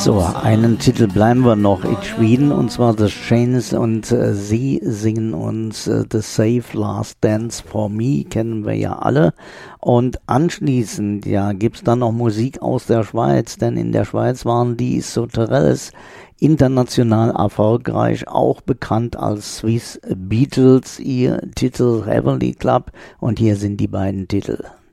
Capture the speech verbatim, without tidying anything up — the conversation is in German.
So, einen Titel bleiben wir noch in Schweden, und zwar The Shanes, und äh, sie singen uns äh, The Save Last Dance for Me, kennen wir ja alle. Und anschließend, ja, gibt's dann noch Musik aus der Schweiz, denn in der Schweiz waren die Sauterelles international erfolgreich, auch bekannt als Swiss Beatles, ihr Titel Heavenly Club, und hier sind die beiden Titel.